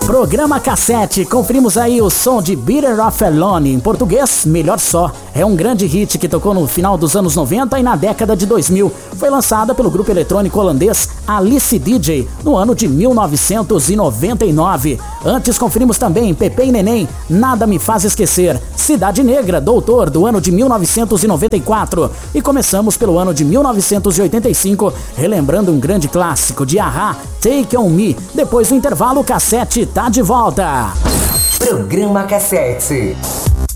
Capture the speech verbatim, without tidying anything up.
Programa Cassete, conferimos aí o som de Bitter of Alone, em português, Melhor Só. É um grande hit que tocou no final dos anos noventa e na década de dois mil. Foi lançada pelo grupo eletrônico holandês Alice D J no ano de mil novecentos e noventa e nove. Antes conferimos também Pepe e Neném, Nada Me Faz Esquecer, Cidade Negra, Doutor, do ano de mil novecentos e noventa e quatro. E começamos pelo ano de mil novecentos e oitenta e cinco, relembrando um grande clássico de A-ha, Take On Me. Depois do intervalo, o Cassete tá de volta. Programa Cassete.